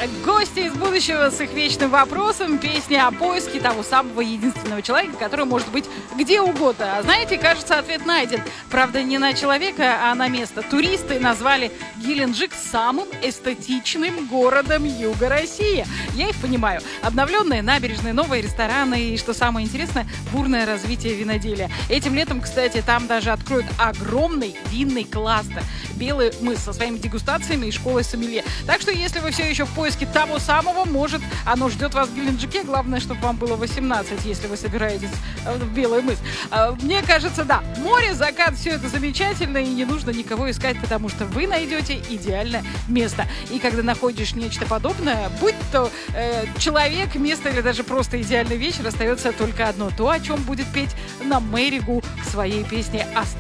Гости из будущего с их вечным вопросом. Песня о поиске того самого единственного человека, который может быть где угодно. А знаете, кажется, ответ найден. Правда, не на человека, а на место. Туристы назвали Геленджик самым эстетичным городом Юга России. Я их понимаю. Обновленные набережные, новые рестораны и, что самое интересное, бурное развитие виноделия. Этим летом, кстати, там даже откроют огромный винный кластер. Белый мыс со своими дегустациями и школой сомелье. Так что, если вы все еще в поиске того самого, может, оно ждет вас в Геленджике. Главное, чтобы вам было 18, если вы собираетесь в Белый мыс. Мне кажется, да, море, закат, все это замечательно, и не нужно никого искать, потому что вы найдете идеальное место. И когда находишь нечто подобное, будь то человек, место или даже просто идеальный вечер, остается только одно. То, о чем будет петь на Мэри Гу в своей песне «Остаться».